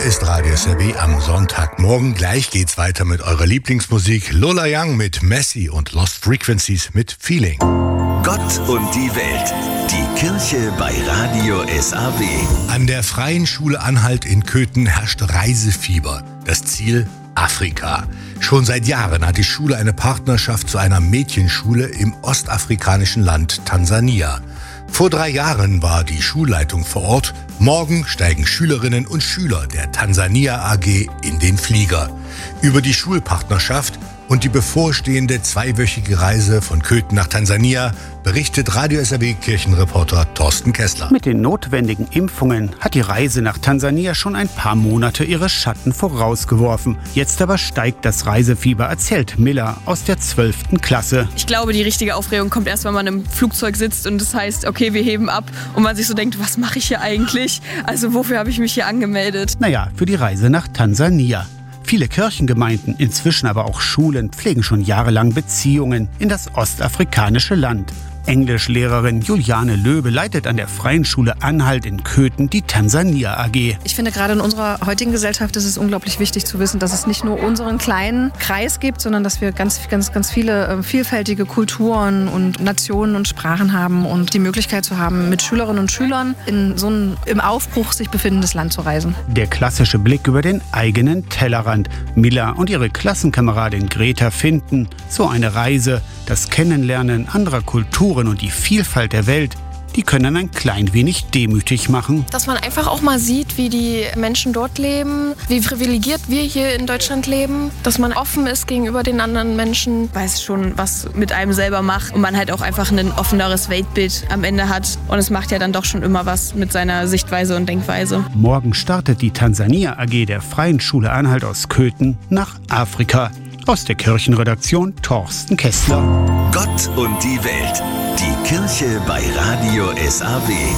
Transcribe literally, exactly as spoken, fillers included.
ist Radio S R B am Sonntagmorgen. Gleich geht's weiter mit eurer Lieblingsmusik. Lola Young mit Messi und Lost Frequencies mit Feeling. Gott und die Welt. Die Kirche bei Radio S A W. An der Freien Schule Anhalt in Köthen herrscht Reisefieber. Das Ziel: Afrika. Schon seit Jahren hat die Schule eine Partnerschaft zu einer Mädchenschule im ostafrikanischen Land Tansania. Vor drei Jahren war die Schulleitung vor Ort. Morgen steigen Schülerinnen und Schüler der Tansania A G in den Flieger. Über die Schulpartnerschaft und die bevorstehende zweiwöchige Reise von Köthen nach Tansania berichtet Radio S R B Kirchenreporter Thorsten Kessler. Mit den notwendigen Impfungen hat die Reise nach Tansania schon ein paar Monate ihre Schatten vorausgeworfen. Jetzt aber steigt das Reisefieber, erzählt Miller aus der zwölften Klasse. Ich glaube, die richtige Aufregung kommt erst, wenn man im Flugzeug sitzt und es das heißt, okay, wir heben ab und man sich so denkt, was mache ich hier eigentlich? Also wofür habe ich mich hier angemeldet? Naja, für die Reise nach Tansania. Viele Kirchengemeinden, inzwischen aber auch Schulen, pflegen schon jahrelang Beziehungen in das ostafrikanische Land. Englischlehrerin Juliane Löbe leitet an der Freien Schule Anhalt in Köthen die Tansania A G. Ich finde, gerade in unserer heutigen Gesellschaft ist es unglaublich wichtig zu wissen, dass es nicht nur unseren kleinen Kreis gibt, sondern dass wir ganz, ganz, ganz viele äh, vielfältige Kulturen und Nationen und Sprachen haben und die Möglichkeit zu haben, mit Schülerinnen und Schülern in so ein im Aufbruch sich befindенdes Land zu reisen. Der klassische Blick über den eigenen Tellerrand. Miller und ihre Klassenkameradin Greta finden, so eine Reise, das Kennenlernen anderer Kulturen und die Vielfalt der Welt, die können ein klein wenig demütig machen. Dass man einfach auch mal sieht, wie die Menschen dort leben, wie privilegiert wir hier in Deutschland leben, dass man offen ist gegenüber den anderen Menschen. Weiß schon, was mit einem selber macht und man halt auch einfach ein offeneres Weltbild am Ende hat. Und es macht ja dann doch schon immer was mit seiner Sichtweise und Denkweise. Morgen startet die Tansania A G der Freien Schule Anhalt aus Köthen nach Afrika. Aus der Kirchenredaktion Thorsten Kessler. Gott und die Welt. Die Kirche bei Radio S A W.